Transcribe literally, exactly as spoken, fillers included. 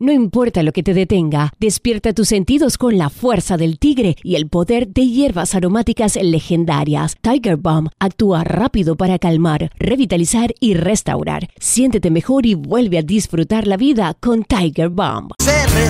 No importa lo que te detenga, despierta tus sentidos con la fuerza del tigre y el poder de hierbas aromáticas legendarias. Tiger Balm actúa rápido para calmar, revitalizar y restaurar. Siéntete mejor y vuelve a disfrutar la vida con Tiger Balm. Se